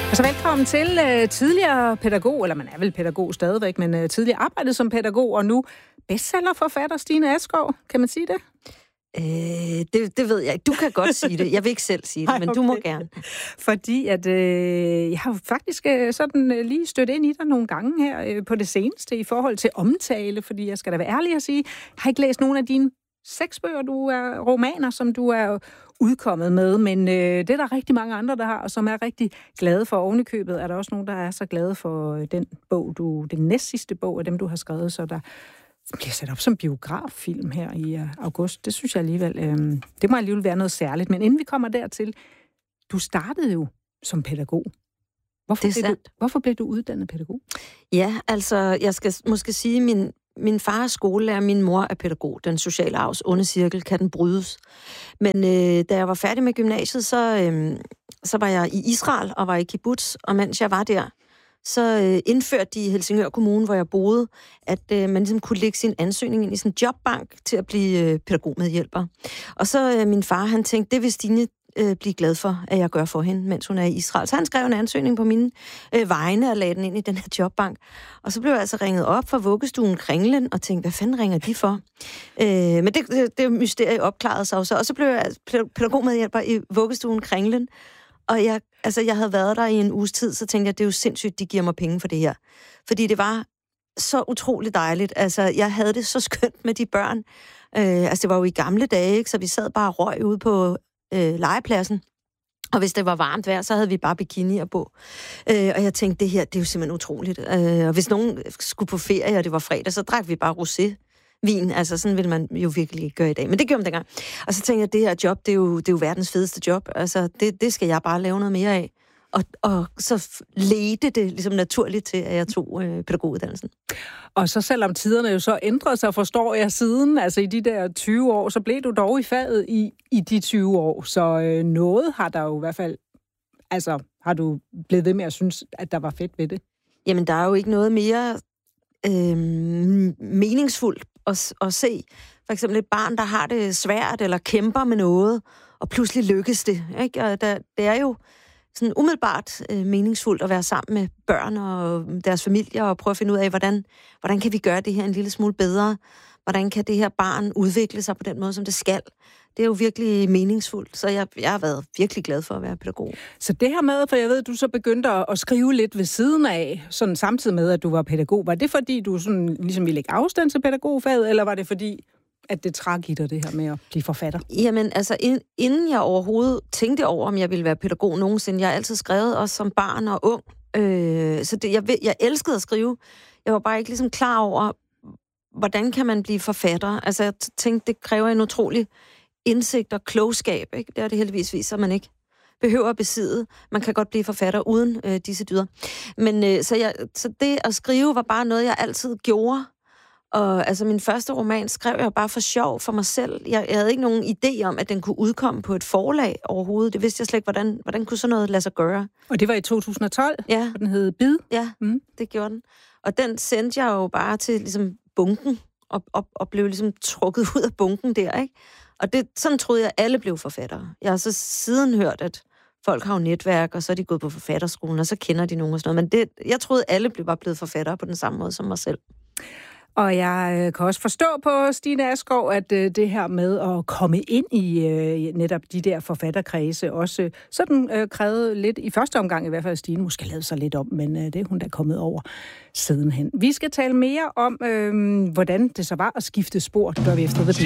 Og så velkommen til tidligere pædagog, eller man er vel pædagog stadigvæk, men tidligere arbejdet som pædagog, og nu bestsellerforfatter Stine Askov. Kan man sige det? Det ved jeg ikke. Du kan godt sige det. Jeg vil ikke selv sige det, men du må gerne. Fordi at jeg har faktisk sådan lige stødt ind i dig nogle gange her på det seneste i forhold til omtale, fordi jeg skal da være ærlig at sige, jeg har ikke læst nogen af dine 6 bøger, romaner, som du er udkommet med, men det er der rigtig mange andre, der har, og som er rigtig glade for. Ovenikøbet er der også nogen, der er så glade for den bog, den næstsidste bog af dem, du har skrevet, så der bliver sat op som biograffilm her i august. Det synes jeg alligevel, det må alligevel være noget særligt. Men inden vi kommer dertil, du startede jo som pædagog. Hvorfor blev du uddannet pædagog? Ja, altså, jeg skal måske sige, min far er skolelærer, min mor er pædagog. Den sociale arvs onde cirkel, kan den brydes. Men da jeg var færdig med gymnasiet, så var jeg i Israel og var i kibbutz, og mens jeg var der, så indførte de i Helsingør Kommune, hvor jeg boede, at man ligesom kunne lægge sin ansøgning ind i sådan en jobbank til at blive pædagogmedhjælper. Og så min far, han tænkte, det vil Stine blive glad for, at jeg gør for hende, mens hun er i Israel. Så han skrev en ansøgning på mine vegne og lagde den ind i den her jobbank. Og så blev jeg altså ringet op fra vuggestuen Kringlen og tænkte, hvad fanden ringer de for? Men det mysterie opklarede sig også. Og så blev jeg pædagogmedhjælper i vuggestuen Kringlen. Og jeg havde været der i en uges tid, så tænkte jeg, det er jo sindssygt, de giver mig penge for det her. Fordi det var så utroligt dejligt. Altså, jeg havde det så skønt med de børn. Det var jo i gamle dage, ikke? Så vi sad bare og røg ude på legepladsen. Og hvis det var varmt vejr, så havde vi bare bikinier på. Og jeg tænkte, det her, det er jo simpelthen utroligt. Og hvis nogen skulle på ferie, og det var fredag, så drak vi bare rosé-vin. Altså, sådan ville man jo virkelig ikke gøre i dag. Men det gjorde man dengang. Og så tænkte jeg, det her job, det er jo verdens fedeste job. Altså, det skal jeg bare lave noget mere af. Og så ledte det ligesom naturligt til, at jeg tog pædagoguddannelsen. Og så selvom tiderne jo så ændrede sig, forstår jeg siden, altså i de der 20 år, så blev du dog i faget i de 20 år. Så noget har der jo i hvert fald, altså har du blevet ved med at synes, at der var fedt ved det? Jamen, der er jo ikke noget mere meningsfuldt at se. For eksempel et barn, der har det svært eller kæmper med noget, og pludselig lykkes det. Ikke? Og det er jo sådan umiddelbart meningsfuldt at være sammen med børn og deres familier og prøve at finde ud af, hvordan kan vi gøre det her en lille smule bedre? Hvordan kan det her barn udvikle sig på den måde, som det skal? Det er jo virkelig meningsfuldt, så jeg har været virkelig glad for at være pædagog. Så det her med, for jeg ved, at du så begyndte at skrive lidt ved siden af, sådan samtidig med, at du var pædagog. Var det fordi, du sådan ligesom ville lægge afstand til pædagogfaget, eller var det fordi, at det trak i dig, det her med at blive forfatter? Jamen, altså, inden jeg overhovedet tænkte over, om jeg ville være pædagog nogensinde, jeg har altid skrevet, også som barn og ung. Så jeg elskede at skrive. Jeg var bare ikke ligesom klar over, hvordan kan man blive forfatter? Altså, jeg tænkte, det kræver en utrolig indsigt og klogskab, ikke? Det er det heldigvis viser, at man ikke behøver at besidde. Man kan godt blive forfatter uden disse dyder. Men så det at skrive var bare noget, jeg altid gjorde. Og altså, min første roman skrev jeg bare for sjov for mig selv. Jeg havde ikke nogen idé om, at den kunne udkomme på et forlag overhovedet. Det vidste jeg slet ikke, hvordan kunne sådan noget lade sig gøre. Og det var i 2012, ja. Og den hed Bid? Ja, det gjorde den. Og den sendte jeg jo bare til ligesom bunken, og blev ligesom trukket ud af bunken der, ikke? Og sådan troede jeg, at alle blev forfattere. Jeg har så siden hørt, at folk har jo netværk, og så er de gået på forfatterskolen, og så kender de nogen og sådan noget. Men jeg troede, at alle var blevet forfattere på den samme måde som mig selv. Og jeg kan også forstå på Stine Askov, at det her med at komme ind i netop de der forfatterkredse også sådan krævede lidt, i første omgang i hvert fald, Stine måske lavede sig lidt om, men det er hun der kommet over sidenhen. Vi skal tale mere om, hvordan det så var at skifte spor, det gør vi efter det.